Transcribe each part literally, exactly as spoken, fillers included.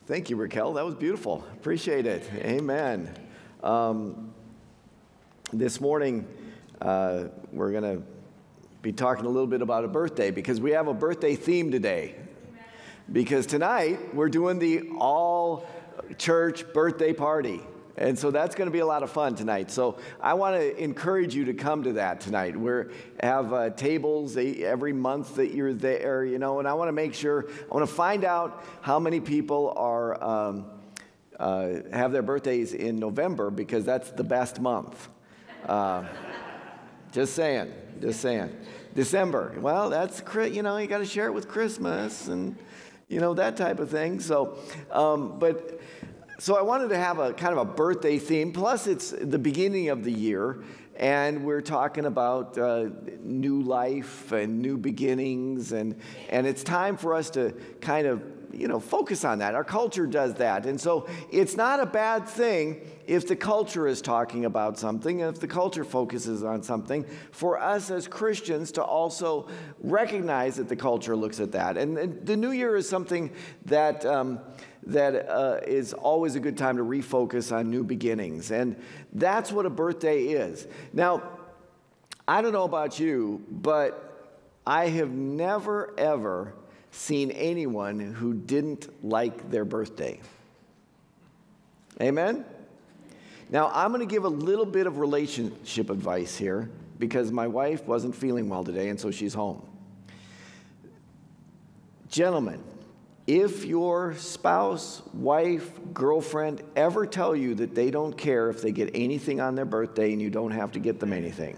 Thank you, Raquel. That was beautiful. Appreciate it. Amen. Um, this morning, uh, we're going to be talking a little bit about a birthday because we have a birthday theme today. Because tonight, we're doing the all-church birthday party. And so that's going to be a lot of fun tonight. So I want to encourage you to come to that tonight. We have uh, tables every month that you're there, you know, and I want to make sure, I want to find out how many people are um, uh, have their birthdays in November, because that's the best month. Uh, just saying, just saying. December, well, that's, you know, you got to share it with Christmas and, you know, that type of thing. So, um, but... So I wanted to have a kind of a birthday theme, plus it's the beginning of the year, and we're talking about uh, new life and new beginnings, and, and it's time for us to kind of, you know, focus on that. Our culture does that, and so it's not a bad thing if the culture is talking about something, if the culture focuses on something, for us as Christians to also recognize that the culture looks at that. And, and the new year is something that... Um, that uh, is always a good time to refocus on new beginnings. And that's what a birthday is. Now, I don't know about you, but I have never, ever seen anyone who didn't like their birthday. Amen? Now, I'm going to give a little bit of relationship advice here because my wife wasn't feeling well today, and so she's home. Gentlemen, if your spouse, wife, girlfriend ever tell you that they don't care if they get anything on their birthday and you don't have to get them anything,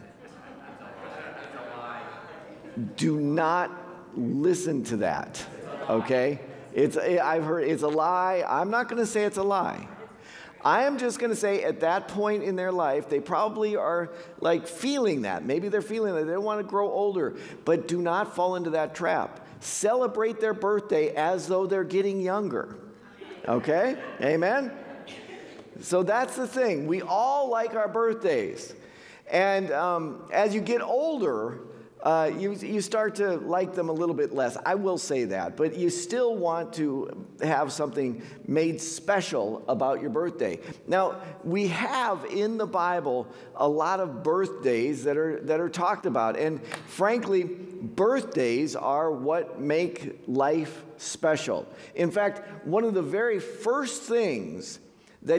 do not listen to that, okay? It's, I've heard it's a lie. I'm not going to say it's a lie. I am just going to say at that point in their life, they probably are like feeling that. Maybe they're feeling that they don't want to grow older, but do not fall into that trap. Celebrate their birthday as though they're getting younger. Okay? Amen? So that's the thing. We all like our birthdays. And um, as you get older, uh, you, you start to like them a little bit less. I will say that. But you still want to have something made special about your birthday. Now, we have in the Bible a lot of birthdays that are, that are talked about. And frankly, birthdays are what make life special. In fact, one of the very first things